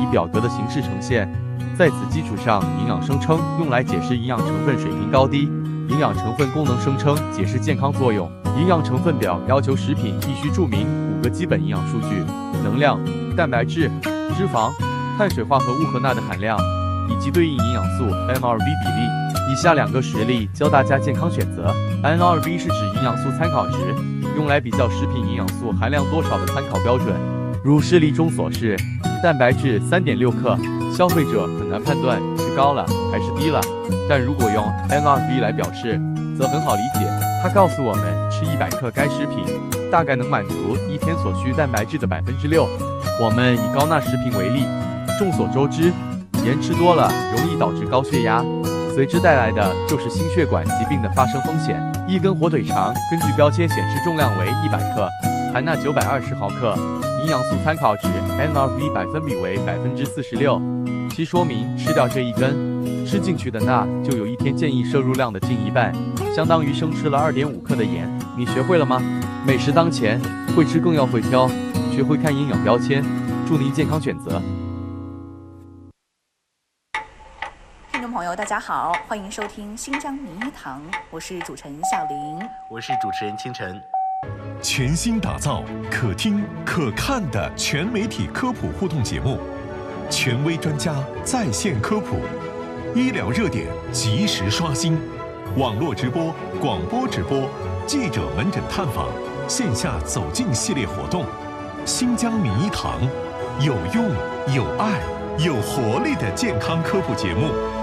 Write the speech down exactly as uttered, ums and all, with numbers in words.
表格的形式呈现。在此基础上，营养声称用来解释营养成分水平高低，营养成分功能声称解释健康作用。营养成分表要求食品必须注明五个基本营养数据：能量、蛋白质、脂肪、碳水化合物和钠的含量，以及对应营养素 N R V 比例。以下两个实例教大家健康选择。N R V 是指营养素参考值，用来比较食品营养素含量多少的参考标准。如实例中所示，蛋白质 三点六克，消费者很难判断是高了还是低了。但如果用 N R V 来表示，则很好理解。它告诉我们，吃一百克该食品大概能满足一天所需蛋白质的百分之六。我们以高钠食品为例，众所周知，盐吃多了容易导致高血压，随之带来的就是心血管疾病的发生风险。一根火腿肠根据标签显示重量为一百克，含钠九百二十毫克，营养素参考值 N R V 百分比为百分之四十六，其说明吃掉这一根，吃进去的钠就有一天建议摄入量的近一半，相当于生吃了二点五克的盐。你学会了吗？美食当前，会吃更要会挑，学会看营养标签，祝您健康选择。 听众朋友，大家好，欢迎收听新疆名医堂，我是主持人小林， 我是主持人清晨。 全新打造可听可看的全媒体科普互动节目，权威专家在线科普，医疗热点及时刷新，网络直播、广播直播、记者门诊探访、线下走进系列活动。新疆名医堂，有用、有爱、有活力的健康科普节目。